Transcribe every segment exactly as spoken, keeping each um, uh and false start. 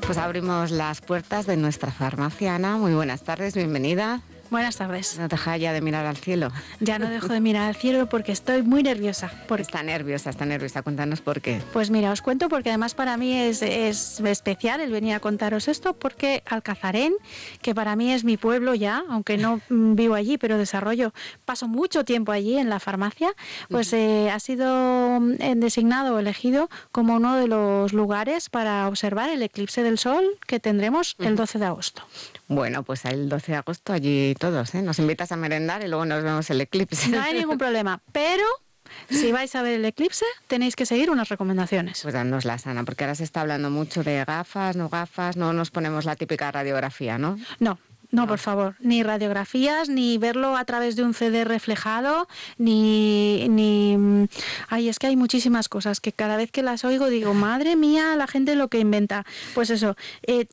Pues abrimos las puertas de nuestra farmacia. Ana, muy buenas tardes, bienvenida. Buenas tardes. No deja ya de mirar al cielo. Ya no dejo de mirar al cielo porque estoy muy nerviosa. Porque... Está nerviosa, está nerviosa. Cuéntanos por qué. Pues mira, os cuento porque además para mí es, es especial el venir a contaros esto, porque Alcazarén, que para mí es mi pueblo ya, aunque no vivo allí, pero desarrollo, paso mucho tiempo allí en la farmacia, pues eh, ha sido designado o elegido como uno de los lugares para observar el eclipse del sol que tendremos el doce de agosto. Bueno, pues el doce de agosto allí todos, ¿eh? Nos invitas a merendar y luego nos vemos el eclipse. No hay ningún problema, pero si vais a ver el eclipse tenéis que seguir unas recomendaciones. Pues danoslas, Ana, porque ahora se está hablando mucho de gafas, no gafas, no nos ponemos la típica radiografía, ¿no? No. No, por favor, ni radiografías, ni verlo a través de un C D reflejado, ni, ni... Ay, es que hay muchísimas cosas que cada vez que las oigo digo, madre mía, la gente lo que inventa. Pues eso, eh,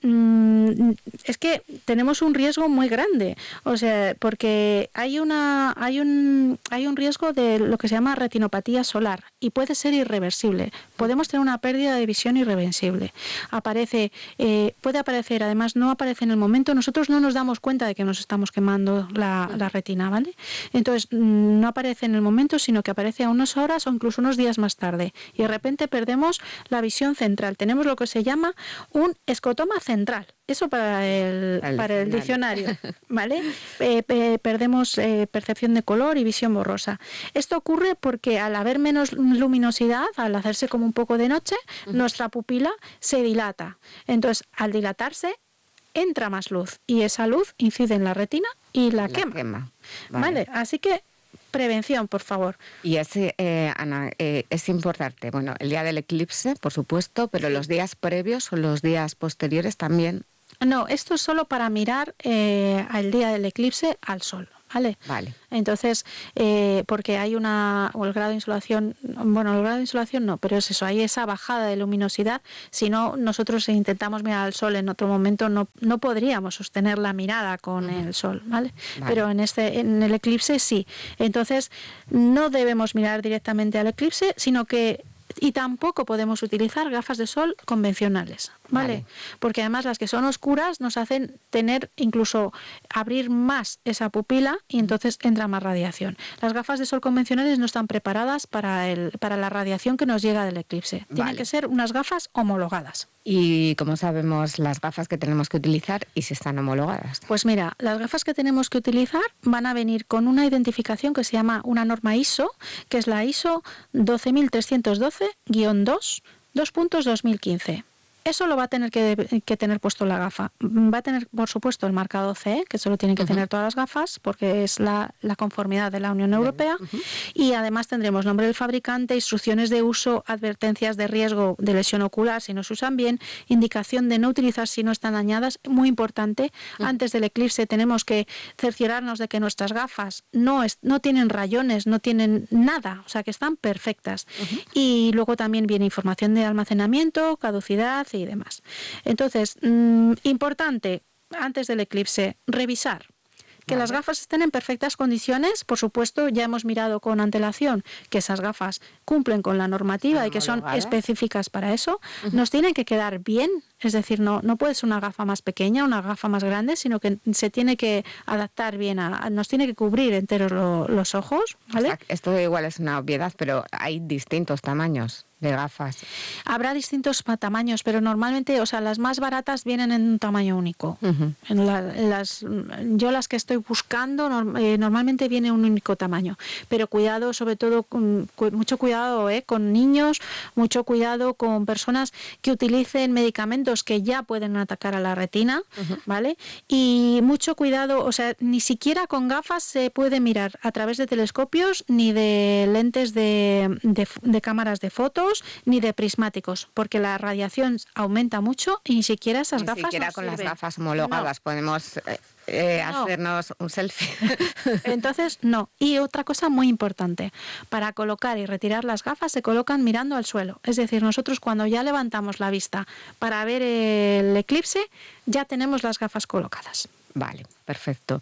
es que tenemos un riesgo muy grande, o sea, porque hay, una, hay, un, hay un riesgo de lo que se llama retinopatía solar y puede ser irreversible. Podemos tener una pérdida de visión irreversible. Aparece, eh, puede aparecer, además no aparece en el momento, nosotros no nos damos cuenta de que nos estamos quemando la, la retina, ¿vale? Entonces no aparece en el momento, sino que aparece a unas horas o incluso unos días más tarde y de repente perdemos la visión central. Tenemos lo que se llama un escotoma central. Eso para el, el para el diccionario, ¿vale? Eh, eh, perdemos eh, percepción de color y visión borrosa. Esto ocurre porque al haber menos luminosidad, al hacerse como un poco de noche, uh-huh. nuestra pupila se dilata. Entonces, al dilatarse, entra más luz y esa luz incide en la retina y la, la quema. quema. Vale. ¿Vale? Así que prevención, por favor. Y es, eh, Ana, eh, es importante, bueno, el día del eclipse, por supuesto, pero los días previos o los días posteriores también. No, esto es solo para mirar eh, al día del eclipse al sol. ¿Vale? Vale. Entonces, eh, porque hay una, o el grado de insolación, bueno, el grado de insolación no, pero es eso, hay esa bajada de luminosidad. Si no, nosotros intentamos mirar al sol en otro momento, no, no podríamos sostener la mirada con uh-huh. el sol, ¿vale? Vale. Pero en este, en el eclipse sí. Entonces, no debemos mirar directamente al eclipse, sino que y tampoco podemos utilizar gafas de sol convencionales, ¿vale? Vale. Porque además las que son oscuras nos hacen tener, incluso abrir más esa pupila y entonces entra más radiación. Las gafas de sol convencionales no están preparadas para, el, para la radiación que nos llega del eclipse. Vale. Tienen que ser unas gafas homologadas. ¿Y cómo sabemos las gafas que tenemos que utilizar y si están homologadas? Pues mira, las gafas que tenemos que utilizar van a venir con una identificación que se llama una norma I S O, que es la I S O doce mil trescientos doce guión dos, dos puntos dos mil quince. Eso lo va a tener que, que tener puesto la gafa. Va a tener, por supuesto, el marcado C E, que eso lo tienen que uh-huh. tener todas las gafas, porque es la, la conformidad de la Unión Europea. Uh-huh. Y además tendremos nombre del fabricante, instrucciones de uso, advertencias de riesgo de lesión ocular si no se usan bien, indicación de no utilizar si no están dañadas. Muy importante, uh-huh. antes del eclipse tenemos que cerciorarnos de que nuestras gafas no, es, no tienen rayones, no tienen nada, o sea que están perfectas. Uh-huh. Y luego también viene información de almacenamiento, caducidad y demás. Entonces, mmm, importante, antes del eclipse, revisar que vale. Las gafas estén en perfectas condiciones. Por supuesto, ya hemos mirado con antelación que esas gafas cumplen con la normativa y que son específicas para eso. Uh-huh. Nos tienen que quedar bien, es decir, no, no puede ser una gafa más pequeña, una gafa más grande, sino que se tiene que adaptar bien, a, nos tiene que cubrir enteros lo, los ojos, ¿vale? O sea, esto igual es una obviedad, pero hay distintos tamaños de gafas. Habrá distintos tamaños, pero normalmente, o sea, las más baratas vienen en un tamaño único. Uh-huh. En la, en las, yo las que estoy buscando norm, eh, normalmente viene un único tamaño, pero cuidado, sobre todo, con, con, mucho cuidado eh, con niños, mucho cuidado con personas que utilicen medicamentos que ya pueden atacar a la retina, uh-huh. ¿vale? Y mucho cuidado, o sea, ni siquiera con gafas se puede mirar a través de telescopios ni de lentes de, de, de cámaras de fotos ni de prismáticos, porque la radiación aumenta mucho y ni siquiera esas ni gafas Ni siquiera nos con sirven. Las gafas homologadas no. podemos eh, eh, no. hacernos un selfie. Entonces, no. Y otra cosa muy importante, para colocar y retirar las gafas se colocan mirando al suelo. Es decir, nosotros cuando ya levantamos la vista para ver el eclipse, ya tenemos las gafas colocadas. Vale, perfecto.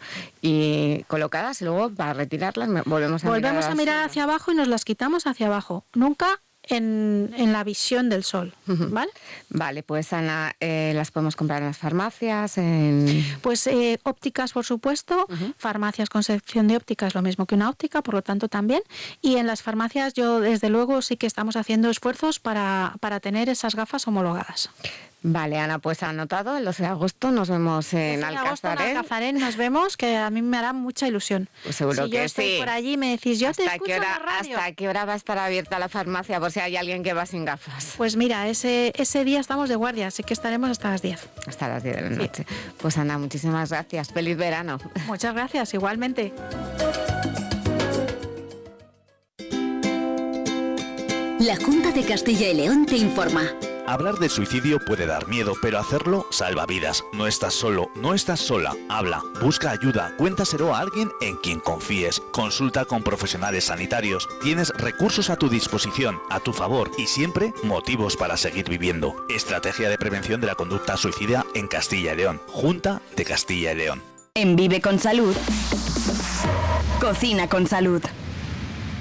Y colocadas y luego para retirarlas volvemos a volvemos mirar a mirar hacia abajo y nos las quitamos hacia abajo. Nunca en, en la visión del sol, ¿vale? Vale, pues Ana, eh, las podemos comprar en las farmacias, en... Pues eh, ópticas, por supuesto, uh-huh. farmacias con sección de óptica es lo mismo que una óptica, por lo tanto también, y en las farmacias yo desde luego sí que estamos haciendo esfuerzos para, para tener esas gafas homologadas. Vale, Ana, pues anotado, el doce de agosto nos vemos en Alcazarén. En Alcazarén nos vemos, que a mí me hará mucha ilusión. Pues seguro si que yo estoy sí. por allí me decís, yo te escucho qué hora, en la radio. ¿Hasta qué hora va a estar abierta la farmacia por si hay alguien que va sin gafas? Pues mira, ese, ese día estamos de guardia, así que estaremos hasta las diez. Hasta las diez de la noche. Sí. Pues Ana, muchísimas gracias. Feliz verano. Muchas gracias, igualmente. La Junta de Castilla y León te informa. Hablar de suicidio puede dar miedo, pero hacerlo salva vidas. No estás solo, no estás sola. Habla, busca ayuda, cuéntaselo a alguien en quien confíes. Consulta con profesionales sanitarios. Tienes recursos a tu disposición, a tu favor y siempre motivos para seguir viviendo. Estrategia de prevención de la conducta suicida en Castilla y León. Junta de Castilla y León. En Vive con Salud. Cocina con Salud.